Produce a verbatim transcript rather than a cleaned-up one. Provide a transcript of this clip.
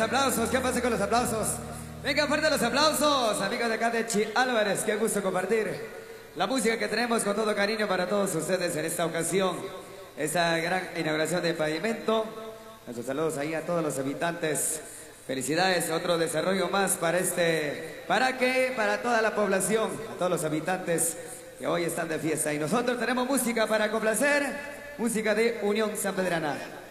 aplausos. ¿Qué pasa con los aplausos? Venga, fuerte los aplausos, amigos de acá de Chi Álvarez. Qué gusto compartir la música que tenemos con todo cariño para todos ustedes en esta ocasión. Esa gran inauguración de Pavimento. Nuestros saludos ahí a todos los habitantes. Felicidades, otro desarrollo más para este... ¿Para qué? Para toda la población, a todos los habitantes que hoy están de fiesta. Y nosotros tenemos música para complacer, música de Unión Sanpedrana.